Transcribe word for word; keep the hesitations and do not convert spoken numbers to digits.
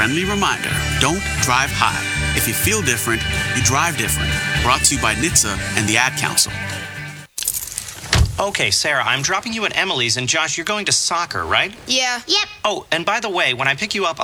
friendly reminder, don't drive high. If you feel different, you drive different. Brought to you by N H T S A and the Ad Council. Okay, Sarah, I'm dropping you at Emily's, and Josh, you're going to soccer, right? Yeah. Yep. Oh, and by the way, when I pick you up,